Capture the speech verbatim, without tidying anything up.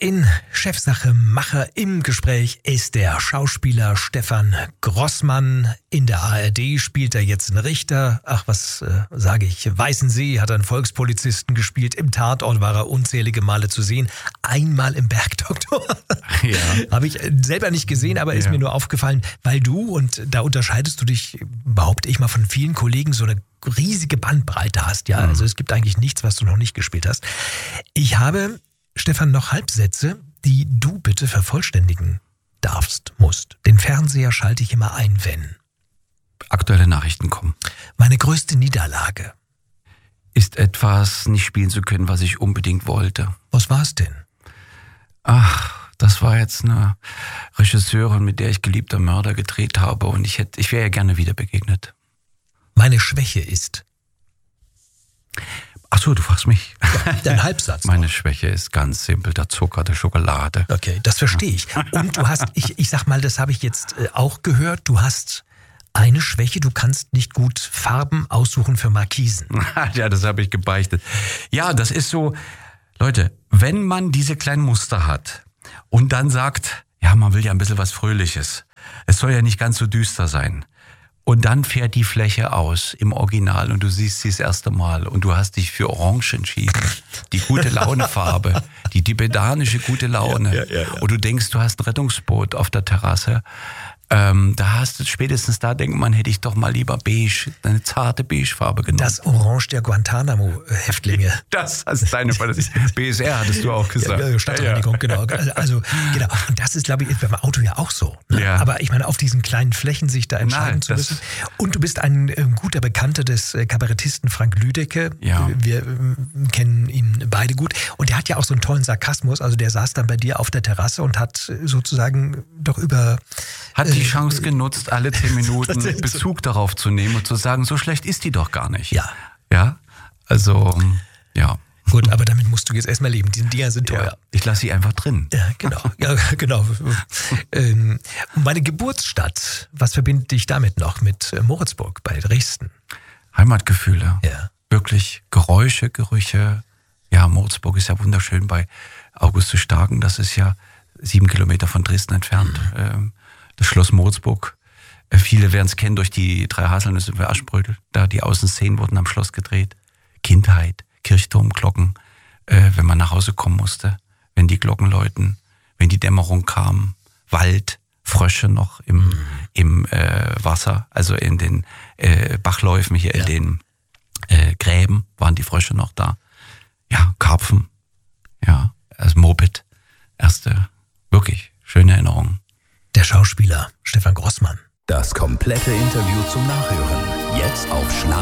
in Chefsache Macher im Gespräch ist der Schauspieler Stefan Grossmann. In der A R D spielt er jetzt einen Richter. Ach, was äh, sage ich? Weißensee hat einen Volkspolizisten gespielt. Im Tatort war er unzählige Male zu sehen. Einmal im Bergdoktor. Ja. Habe ich selber nicht gesehen, aber ist ja. mir nur aufgefallen, weil du, und da unterscheidest du dich, behaupte ich mal, von vielen Kollegen, so eine riesige Bandbreite hast. Ja, mhm. Also es gibt eigentlich nichts, was du noch nicht gespielt hast. Ich habe, Stefan, noch Halbsätze, die du bitte vervollständigen darfst, musst. Den Fernseher schalte ich immer ein, wenn aktuelle Nachrichten kommen. Meine größte Niederlage ist etwas nicht spielen zu können, was ich unbedingt wollte. Was war es denn? Ach, das war jetzt eine Regisseurin, mit der ich Geliebter Mörder gedreht habe, und ich hätte, ich wäre ja gerne wieder begegnet. Meine Schwäche ist? Ach so, du fragst mich. Ja, dein Halbsatz. Meine noch. Schwäche ist ganz simpel, der Zucker, der Schokolade. Okay, das verstehe ich. Und du hast, ich, ich sag mal, das habe ich jetzt auch gehört, du hast eine Schwäche, du kannst nicht gut Farben aussuchen für Markisen. Ja, das habe ich gebeichtet. Ja, das ist so, Leute, wenn man diese kleinen Muster hat und dann sagt, ja, man will ja ein bisschen was Fröhliches. Es soll ja nicht ganz so düster sein. Und dann fährt die Fläche aus im Original und du siehst sie das erste Mal und du hast dich für Orange entschieden. Die gute Laune-Farbe, die tibedanische gute Laune. Ja, ja, ja, ja. Und du denkst, du hast ein Rettungsboot auf der Terrasse. Ähm, da hast du spätestens da denkt man, hätte ich doch mal lieber beige, eine zarte Beigefarbe genommen. Das Orange der Guantanamo-Häftlinge. Das ist deine B S R, hattest du auch gesagt. Ja, Stadtreinigung, ja. genau. Also, genau. Und das ist, glaube ich, beim Auto ja auch so. Ne? Ja. Aber ich meine, auf diesen kleinen Flächen sich da entscheiden Nein, zu müssen. Und du bist ein äh, guter Bekannter des äh, Kabarettisten Frank Lüdecke. Ja. Wir äh, kennen ihn beide gut. Und der hat ja auch so einen tollen Sarkasmus. Also der saß dann bei dir auf der Terrasse und hat sozusagen doch über... Hat die Chance genutzt, alle zehn Minuten Bezug darauf zu nehmen und zu sagen, so schlecht ist die doch gar nicht. Ja. Ja, also, ja. Gut, aber damit musst du jetzt erstmal leben. Die Dinger sind teuer. Ja, ich lasse sie einfach drin. Ja, genau. Ja, genau. ähm, meine Geburtsstadt, was verbindet dich damit noch mit Moritzburg bei Dresden? Heimatgefühle. Ja. Wirklich Geräusche, Gerüche. Ja, Moritzburg ist ja wunderschön bei Augustus Starken. Das ist ja sieben Kilometer von Dresden entfernt. Mhm. Ähm, Das Schloss Moritzburg. Viele werden es kennen durch die drei Haselnüsse für Aschbrödel. Da die Außenszenen wurden am Schloss gedreht. Kindheit, Kirchturmglocken, äh, wenn man nach Hause kommen musste, wenn die Glocken läuten, wenn die Dämmerung kam, Wald, Frösche noch im, mhm. im äh, Wasser, also in den äh, Bachläufen hier, ja. in den äh, Gräben waren die Frösche noch da. Ja, Karpfen, ja, also Moped, erste, wirklich schöne Erinnerungen. Der Schauspieler Stefan Grossmann. Das komplette Interview zum Nachhören. Jetzt auf Schlag